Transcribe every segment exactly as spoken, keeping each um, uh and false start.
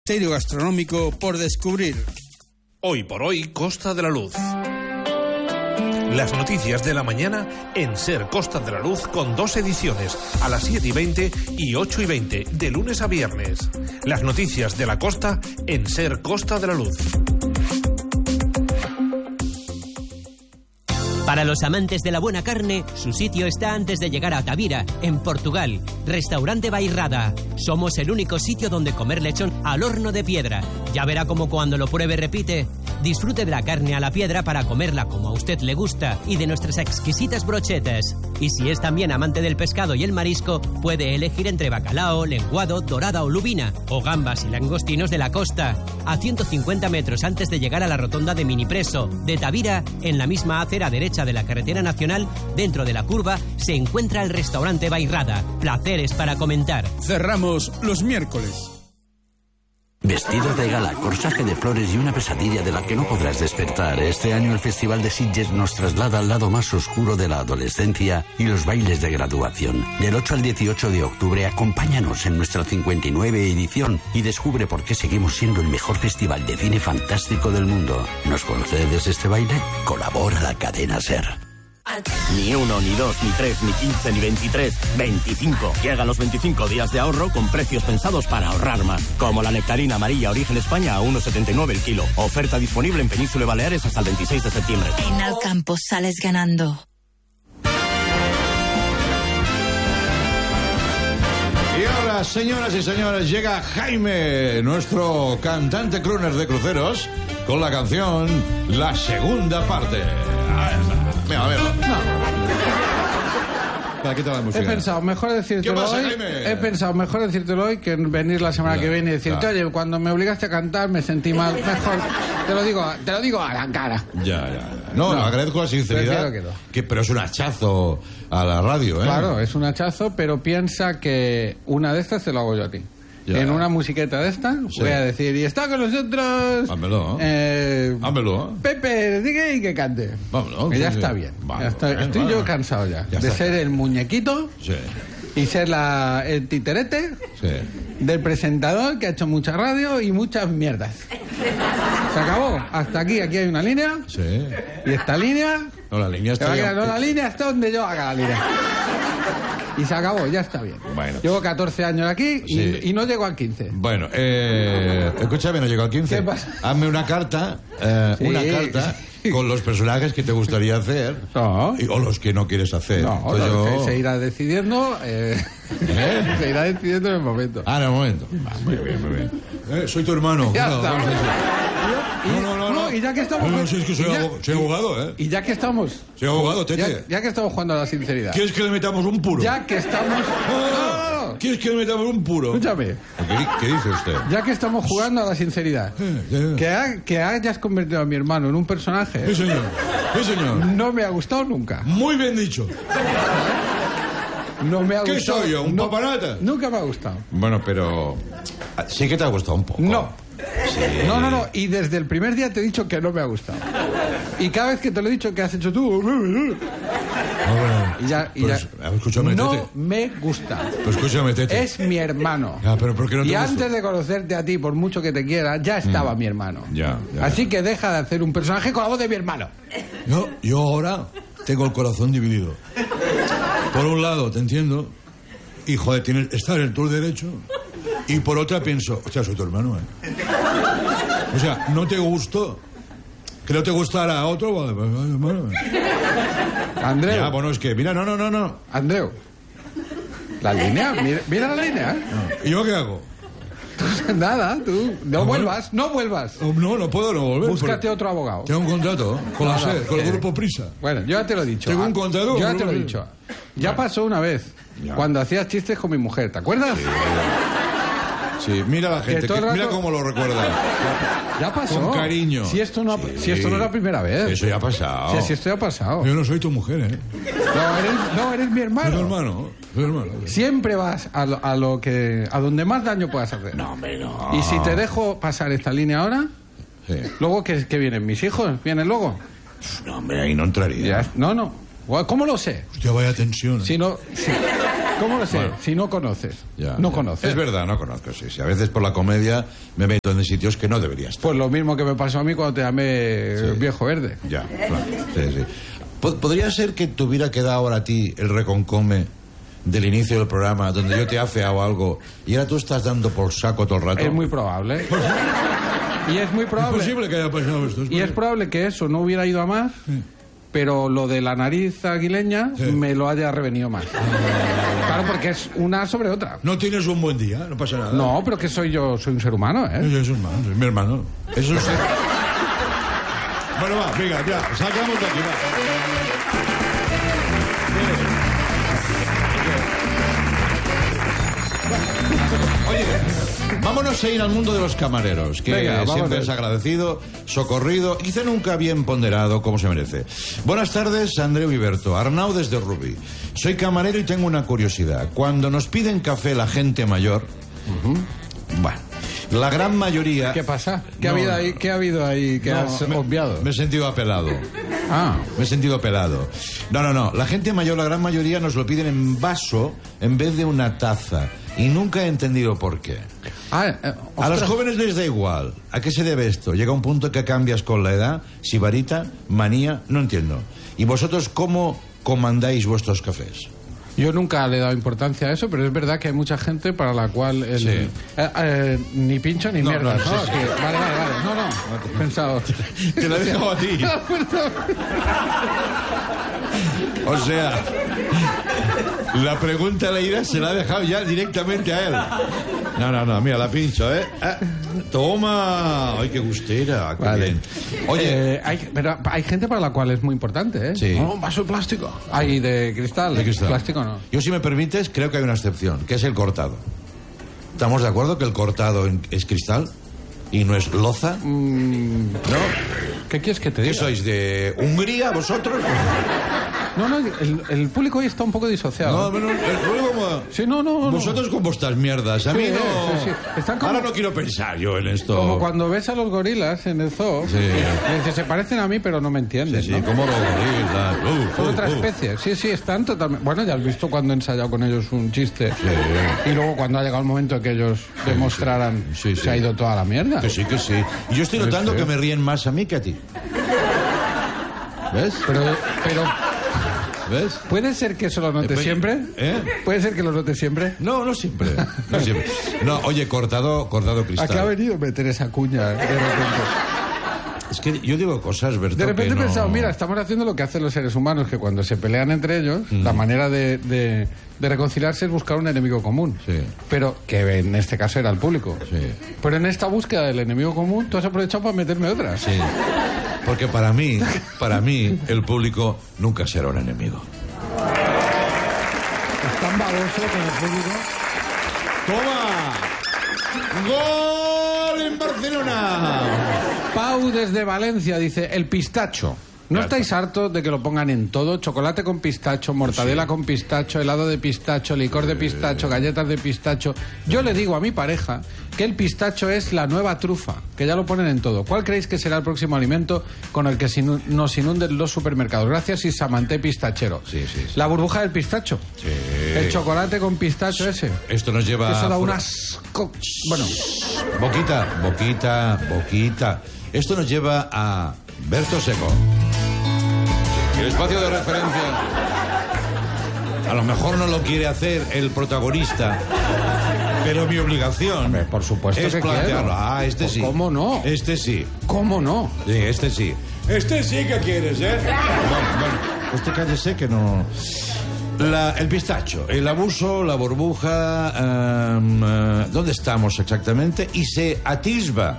Misterio gastronómico por descubrir. Hoy por hoy, Costa de la Luz. Las noticias de la mañana en Ser Costa de la Luz con dos ediciones, a las siete y veinte y ocho y veinte, de lunes a viernes. Las noticias de la costa en Ser Costa de la Luz. Para los amantes de la buena carne, su sitio está antes de llegar a Tavira, en Portugal. Restaurante Bairrada. Somos el único sitio donde comer lechón al horno de piedra. Ya verá cómo cuando lo pruebe repite. Disfrute de la carne a la piedra para comerla como a usted le gusta y de nuestras exquisitas brochetas. Y si es también amante del pescado y el marisco, puede elegir entre bacalao, lenguado, dorada o lubina, o gambas y langostinos de la costa. A ciento cincuenta metros antes de llegar a la rotonda de Minipreso, de Tavira, en la misma acera derecha de la carretera nacional, dentro de la curva, se encuentra el restaurante Bairrada. Placeres para comentar. Cerramos los miércoles. Vestido de gala, corsaje de flores y una pesadilla de la que no podrás despertar. Este año el Festival de Sitges nos traslada al lado más oscuro de la adolescencia y los bailes de graduación. Del ocho al dieciocho de octubre, acompáñanos en nuestra cincuenta y nueve edición y descubre por qué seguimos siendo el mejor festival de cine fantástico del mundo. ¿Nos concedes este baile? Colabora la cadena SER. Ni uno, ni dos, ni tres, ni quince, ni veintitrés, veinticinco. Llega los veinticinco días de ahorro con precios pensados para ahorrar más. Como la nectarina amarilla Origen España a uno setenta y nueve el kilo. Oferta disponible en Península y Baleares hasta el veintiséis de septiembre. En Alcampo sales ganando. Y ahora, señoras y señores, llega Jaime, nuestro cantante crooner de cruceros, con la canción La Segunda Parte. Ahí está. Mira, a ver. No. Para, quita la música. He pensado mejor decírtelo ¿Qué pasa, hoy. Jaime? He pensado mejor decírtelo hoy que venir la semana Ya, que viene y decirte, ya. oye, cuando me obligaste a cantar me sentí mal. Mejor te lo digo, te lo digo a la cara. Ya, ya, ya. No, No, agradezco la sinceridad. prefiero que no. Que, pero es un hachazo a la radio, ¿eh? Claro, es un hachazo, pero piensa que una de estas te lo hago yo a ti. Ya. En una musiqueta de esta Sí. voy a decir, y está con nosotros Hámelo. eh, Hámelo. Pepe, diga y que cante. Vámonos, Que ya sí, está sí. bien. Vale, Ya está- bueno, estoy bueno. yo cansado ya, Ya de está. ser el muñequito Sí, y ser la, el titerete sí. del presentador que ha hecho mucha radio y muchas mierdas. Se acabó. Hasta aquí, aquí hay una línea. Sí. Y esta línea... No, la línea te está va a ya- quedar, no, la línea está donde yo haga la línea. Y se acabó, ya está bien. Bueno. Llevo catorce años aquí y, Sí. y no llego al quince. Bueno, eh, escúchame, no llegó al quince. ¿Qué pasa? Hazme una carta, eh, Sí. una carta con los personajes que te gustaría hacer No. y- o los que no quieres hacer. No, Entonces lo yo- que se irá decidiendo... eh, ¿Eh? se irá decidiendo en el momento. Ah, en el momento. Va, muy bien, muy bien. Eh, soy tu hermano. Ya No, está. vamos a decir. Y, No, no, no, no. y ya que estamos... No, no, si es que soy, y ya- abo- soy abogado, ¿eh? Y ya que estamos... Soy abogado, tete. Ya, ya que estamos jugando a la sinceridad. ¿Quieres que le metamos un puro? Ya que estamos... No, no, No, no, no. ¿Quieres que le metamos un puro? Escúchame. ¿Qué, qué dice usted? Ya que estamos jugando a la sinceridad, Eh, eh. que, ha- que hayas convertido a mi hermano en un personaje, Sí, señor. Sí, señor. no me ha gustado nunca. Muy bien dicho. No me ha ¿Qué gustado. soy yo, un no- papanata? Nunca me ha gustado. Bueno, pero sí que te ha gustado un poco. No. Sí. No, no, no. Y desde el primer día te he dicho que no me ha gustado. Y cada vez que te lo he dicho, ¿qué has hecho tú? Ah, Y ya, y pues, ya. escúchame, No tete. me gusta. Pues escúchame, tete. Es mi hermano. Ya, pero ¿por qué no te Y gusta? antes de conocerte a ti, por mucho que te quiera, ya estaba mi hermano. Ya, ya. Así que deja de hacer un personaje con la voz de mi hermano. Yo, yo ahora tengo el corazón dividido. Por un lado, te entiendo. Y, joder, tienes, está en el tour derecho. Y por otra pienso, hostia, soy tu hermano, ¿eh? O sea, ¿no te gustó? ¿Que no te gustara a otro? Vale, pues, ay, hermano. Andreu. Ya, bueno, es que, mira, no, no, no, no. Andreu. La línea, mira, mira la línea. ¿Y yo qué hago? Nada, tú. No Ah, bueno. vuelvas, no vuelvas. Oh, no, no puedo no volver. Búscate porque otro abogado. Tengo un contrato con la No, no, SER, con el eh, grupo Prisa. Bueno, yo ya te lo he dicho. Tengo Ah, un contrato Yo ya con te lo he Grupo dicho. Prisa. Ya pasó una vez, Ya. cuando hacías chistes con mi mujer, ¿te acuerdas? Sí, mira la gente, Que todo que- el mira rato- cómo lo recuerda. Ya pasó. Con cariño. Si esto no, Sí. si esto no es la primera vez. Eso ya ha pasado. Si, si esto ya ha pasado. Yo no soy tu mujer, ¿eh? No, eres, no, eres mi Soy hermano. tu hermano. Soy hermano. Siempre vas a lo, a lo que a donde más daño puedas hacer. No, hombre, no. Y si te dejo pasar esta línea ahora, Sí. luego que, que vienen mis hijos, vienen luego. No, hombre, ahí no entraría. Ya, no, no. ¿Cómo lo sé? Hostia, vaya tensión. ¿eh? Si no, si- ¿Cómo lo sé? Bueno. Si no conoces. Ya, no ya. conoces. Es verdad, no conozco, sí, sí. A veces por la comedia me meto en sitios que no debería estar. Pues lo mismo que me pasó a mí cuando te llamé Sí. viejo verde. Ya, claro. Sí, sí. Po- ¿Podría ser que te hubiera quedado ahora a ti el reconcome del inicio del programa, donde yo te he afeado algo y ahora tú estás dando por saco todo el rato? Es muy probable. Y es muy probable. Es posible que haya pasado esto. Y es probable que eso no hubiera ido a más, pero lo de la nariz aguileña Sí. me lo haya revenido más. Claro, porque es una sobre otra. No tienes un buen día, no pasa nada. No, pero que soy yo, soy un ser humano, ¿eh? Es un hermano, es mi hermano. Es un ser... Bueno, va, venga, ya, sacamos de aquí, va. Oye, vámonos a ir al mundo de los camareros, que Venga, siempre vámonos. es agradecido, socorrido y quizá nunca bien ponderado como se merece. Buenas tardes, Andreu Iberto, Arnau desde Rubí. Soy camarero y tengo una curiosidad. Cuando nos piden café la gente mayor, bueno, la gran mayoría... ¿Qué pasa? ¿Qué, No, ha, habido no, ahí, ¿Qué ha habido ahí que No, has me- obviado? Me he sentido apelado. Ah, Me he sentido pelado. No, no, no. La gente mayor, la gran mayoría, nos lo piden en vaso en vez de una taza. Y nunca he entendido por qué. ah eh, A los ostras. jóvenes les da igual. ¿A qué se debe esto? Llega un punto que cambias con la edad. Sibarita, manía, no entiendo. ¿Y vosotros cómo comandáis vuestros cafés? Yo nunca le he dado importancia a eso, pero es verdad que hay mucha gente para la cual el, Sí. eh, eh, ni pincho ni No, mierda, no, ¿no? sí, sí. Que- vale, vale, vale. No, no. He pensado. Te lo he dejado a ti. O sea, la pregunta Leira se la ha dejado ya directamente a él. No, no, no, mira, la pincho, ¿eh? Ah, toma. Ay, qué gustera. Qué Vale. bien. Oye, Eh, hay, pero hay gente para la cual es muy importante, ¿eh? Sí. No, un vaso de plástico. Hay de cristal. de cristal. Plástico no. Yo, si me permites, creo que hay una excepción, que es el cortado. ¿Estamos de acuerdo que el cortado en- es cristal y no es loza? Mm, ¿No? ¿Qué quieres que te ¿Qué diga? sois, de Hungría, vosotros? No, no, el, el público hoy está un poco disociado. No, bueno, el público como... Sí, no, no, no. Vosotros con vuestras mierdas. A mí Sí, no... sí, sí. Están como- Ahora no quiero pensar yo en esto. Como cuando ves a los gorilas en el zoo, Sí. y dices, se parecen a mí, pero no me entiendes, Sí, sí, ¿no? como los gorilas. Uh, Son uh, otra uh. especie. Sí, sí, están totalmente... Bueno, ya has visto cuando he ensayado con ellos un chiste. Sí. Y luego cuando ha llegado el momento de que ellos demostraran, Sí, sí. se ha ido toda la mierda. Que sí, que sí. Y yo estoy Sí, notando sí. que me ríen más a mí que a ti. ¿Ves? Pero, pero, ¿Ves? ¿puede ser que eso lo notes Eh, pues, siempre? ¿eh? ¿Puede ser que lo notes siempre? No, no siempre. No siempre. No, oye, cortado, cortado ¿A cristal. qué ha venido meter esa cuña de repente? Es que yo digo cosas, Berto, De repente que he no- pensado, mira, estamos haciendo lo que hacen los seres humanos, que cuando se pelean entre ellos, la manera de, de- de reconciliarse es buscar un enemigo común. Sí. Pero que en este caso era el público. Sí. Pero en esta búsqueda del enemigo común, tú has aprovechado para meterme otra. Sí. Porque para mí, para mí, el público nunca será un enemigo. Es tan baboso con el público. ¡Toma! ¡Gol en Barcelona! Pau desde Valencia dice, el pistacho. ¿No Ya estáis hartos de que lo pongan en todo? Chocolate con pistacho, mortadela con pistacho, helado de pistacho, licor de pistacho, galletas de pistacho. Yo le digo a mi pareja que el pistacho es la nueva trufa, que ya lo ponen en todo. ¿Cuál creéis que será el próximo alimento con el que sinu- nos inunden los supermercados? Gracias, Isamanté Pistachero. Sí, sí, sí. La burbuja del pistacho. Sí. El chocolate con pistacho ese. Esto nos lleva... Eso da a- un asco. Bueno, Boquita, boquita, boquita. Esto nos lleva a Berto Seco. El espacio de referencia. A lo mejor no lo quiere hacer el protagonista, pero mi obligación Hombre, por supuesto es que plantearlo. quiero. Ah, este Pues sí. ¿cómo no? Este sí. ¿cómo no? Sí, este sí. Este sí que quieres, ¿eh? Bueno, bueno, usted cállese que no... La- el pistacho, el abuso, la burbuja, em, eh, ¿dónde estamos exactamente? Y se atisba.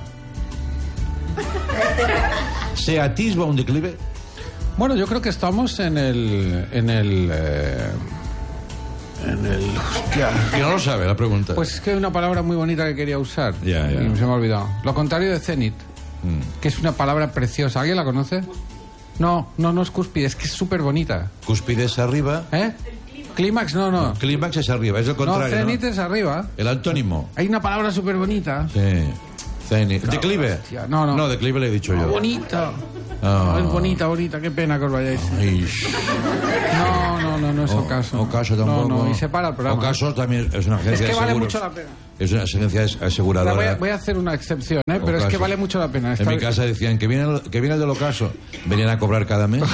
¿Se atisba un declive? Bueno, yo creo que estamos en el... En el... eh, en el... Hostia. Que no lo sabe la pregunta. Pues es que hay una palabra muy bonita que quería usar. Ya, ya. Y se me ha olvidado. Lo contrario de cenit, Mm. que es una palabra preciosa. ¿Alguien la conoce? No, no, no es cúspide, es que es súper bonita. Cúspide es arriba, ¿Eh? Clímax, no, no. clímax es arriba, es lo No, contrario, ¿no? cenit es arriba. El antónimo. Hay una palabra súper bonita. Sí. Cenit. ¿Declive? Hostia, no, no. No, declive le he dicho yo. Bonita. Ah. Es bonita, bonita. Qué pena que os vayáis. Ay, No, no, no, no, no es O- Ocaso. Ocaso tampoco. No, no, y se para el programa. Ocaso también es una agencia Es que de vale seguros. mucho la pena. Es una agencia La aseguradora. voy, a, voy a hacer una excepción, ¿eh? pero es que Ocaso. vale mucho la pena. En Esta- mi casa decían que viene, el- que viene el del Ocaso. Venían a cobrar cada mes.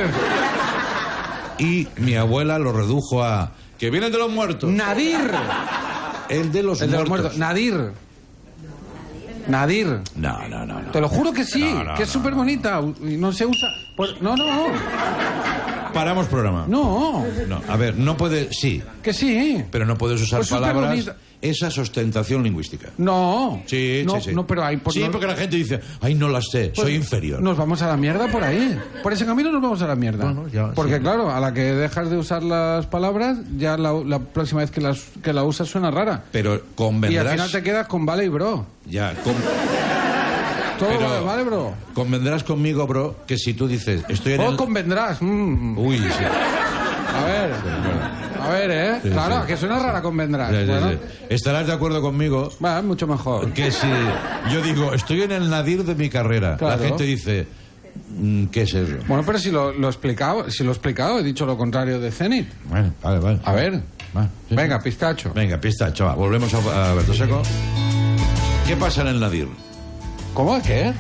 Y mi abuela lo redujo a... Que viene el de los muertos. Nadir. El de los El de los muertos. muertos. Nadir. Nadir. No, no, no, no. Te lo juro que sí, No, no, que es no, súper bonita. Y no se usa. Pues, no, no, no. Paramos programa. No, No, a ver, no puede... Sí, que sí. pero no puedes usar Pues súper palabras... bonita. Esa es ostentación lingüística. No. Sí, no, sí, sí. No, pero hay. por sí, no- porque la gente dice, ay, no las sé, pues soy inferior. Nos vamos a la mierda por ahí. Por ese camino nos vamos a la mierda. No, no, ya, porque sí. claro, a la que dejas de usar las palabras, ya la, la próxima vez que las que la usas suena rara. Pero Y al convendrás... final te quedas con vale y bro. Ya, con- Todo Pero- vale, vale, bro. convendrás conmigo, bro, que si tú dices, estoy en O el... convendrás. mm. Uy, sí. A ver. A ver, ¿eh? Sí, claro, sí. que suena rara convendrás. Sí, sí, bueno, sí. Estarás de acuerdo conmigo va, mucho mejor. que si yo digo, estoy en el nadir de mi carrera, Claro. la gente dice, mm, ¿qué es eso? Bueno, pero si lo, lo he explicado, si lo he explicado, he dicho lo contrario de Zenit. Bueno, vale, vale. A ver. Va, sí, Venga, sí. pistacho. Venga, pistacho, va. Volvemos a, a Berto Seco. ¿Qué pasa en el nadir? ¿Cómo? ¿Qué?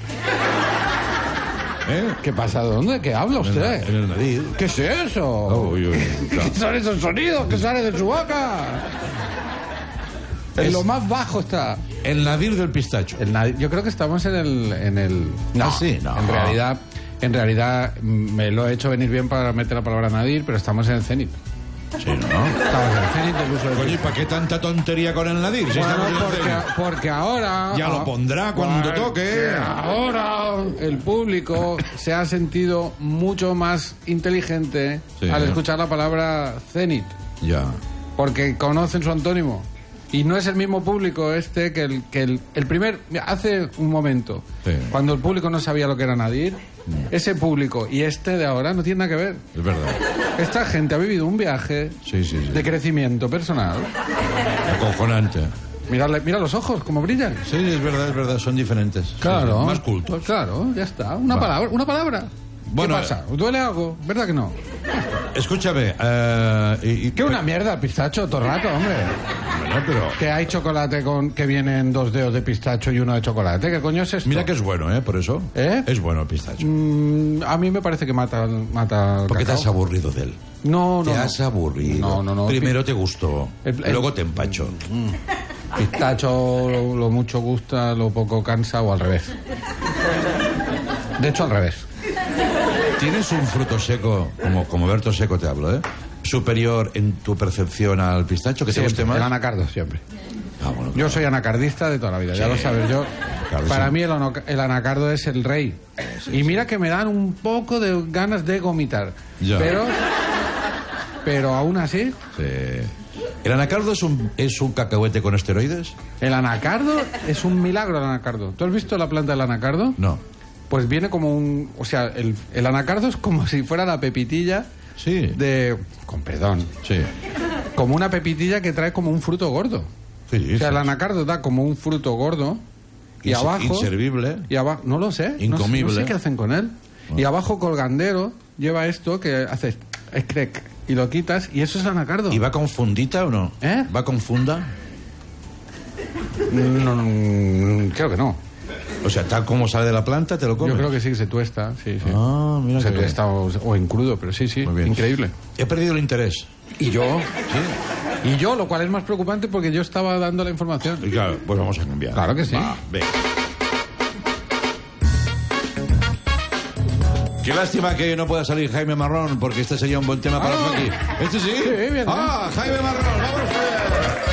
¿Eh? ¿Qué pasa? ¿Dónde? ¿Qué habla En el, usted? en el nadir. ¿Qué es eso? Uy, uy, ¿Qué claro. son esos sonidos que salen de su boca? En Es- lo más bajo está. El nadir del pistacho. El nadi- Yo creo que estamos en el... En el... Ah, sí, no. En realidad, en realidad mm, me lo he hecho venir bien para meter la palabra nadir, pero estamos en el cenit. Sí, ¿no? Estamos en el cenit del uso del Coño, ¿y para qué tanta tontería con el nadir? Si Bueno, estamos en el porque, cenit. porque ahora... Ya lo pondrá cuando Porque toque. Ahora el público se ha sentido mucho más inteligente Sí. al escuchar la palabra cenit, Ya. porque conocen su antónimo. Y no es el mismo público este que el, que el, el primer... mira, hace un momento, Sí. cuando el público no sabía lo que era nadir, ese público y este de ahora no tiene nada que ver. Es verdad. Esta gente ha vivido un viaje Sí, sí, sí. de crecimiento personal. Acojonante. Mírale, mira los ojos, cómo brillan. Sí, es verdad, es verdad, son diferentes. Claro. Sí, sí, más cultos. Pues claro, ya está. Una Va. palabra, una palabra. Bueno, ¿Qué pasa? ¿Duele algo? ¿Verdad que no? Escúchame, eh, y, y- Que una mierda el pistacho todo el rato, hombre. Bueno, pero... Que hay chocolate con que vienen dos dedos de pistacho y uno de chocolate. ¿Qué coño es esto? Mira que es bueno, ¿eh? Por eso. ¿Eh? Es bueno el pistacho. Mm, a mí me parece que mata, mata el ¿Por qué te cacao. has aburrido de él? No, no. Te no. has aburrido. No, no, no. Primero te gustó, El- el- luego te empachó. Pistacho lo, lo mucho gusta, lo poco cansa o al revés. De hecho, al revés. ¿Tienes un fruto seco, como, como Berto Seco te hablo, ¿eh? Superior en tu percepción al pistacho, que te guste Siempre, más? el anacardo, siempre. Ah, bueno, Yo soy anacardista de toda la vida, ya Sí. lo sabes. Yo, Claro, para sí. mí el, ono- el anacardo es el rey. Y mira que me dan un poco de ganas de vomitar. Ya. Pero, pero aún así, Sí. ¿El anacardo es un, es un cacahuete con esteroides? el anacardo es un milagro el anacardo. ¿Tú has visto la planta del anacardo? No. Pues viene como un... O sea, el, el anacardo es como si fuera la pepitilla Sí. de... Con perdón. Sí. Como una pepitilla que trae como un fruto gordo. Sí, O sea, el sí. anacardo da como un fruto gordo y Inse- abajo... Inservible. Y abajo... No lo sé. no sé- Incomible. No sé qué hacen con él. Y abajo colgandero lleva esto que haces... Escrec, y lo quitas y eso es anacardo. ¿Y va con fundita o no? ¿Eh? ¿Va con funda? No, no, creo que no. O sea, tal como sale de la planta, te lo comes. Yo creo que sí, que se tuesta. Sí, sí. Ah, mira se qué bien. tuesta o, o en crudo, pero sí, sí. Muy bien. Increíble. He perdido el interés. Y yo... Sí. Y yo, lo cual es más preocupante porque yo estaba dando la información. Y claro, pues vamos a cambiar. Claro que sí. Va, venga. Qué lástima que no pueda salir Jaime Marrón, porque este sería un buen tema para Ah. Faki. ¿Este sí? Sí, bien, Ah, Jaime Marrón, vamos a ver.